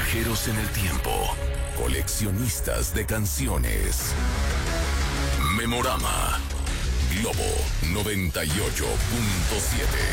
Viajeros en el tiempo, coleccionistas de canciones. Memorama, Globo 98.7.